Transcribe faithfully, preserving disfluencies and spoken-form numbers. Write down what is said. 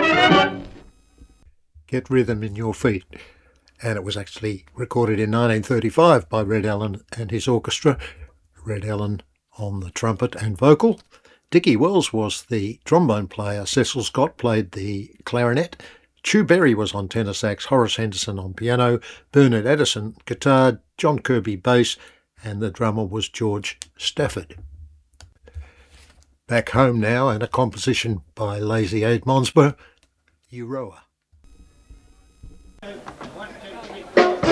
Get Rhythm in Your Feet, and it was actually recorded in nineteen thirty-five by Red Allen and his orchestra. Red Allen on the trumpet and vocal. Dickie Wells was the trombone player. Cecil Scott played the clarinet. Chu Berry was on tenor sax, Horace Henderson on piano, Bernard Edison guitar, John Kirby bass, and the drummer was George Stafford. Back home now, and a composition by Lazy Aid Monsber, Euroa.